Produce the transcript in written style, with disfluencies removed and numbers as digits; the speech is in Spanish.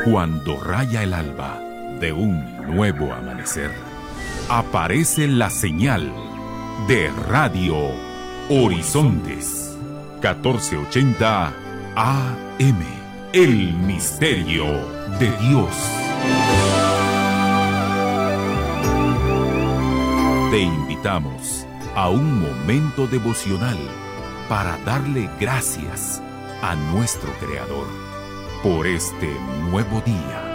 Cuando raya el alba de un nuevo amanecer, aparece la señal de Radio Horizontes 1480 AM, el misterio de Dios. Te invitamos a un momento devocional para darle gracias a nuestro Creador por este nuevo día.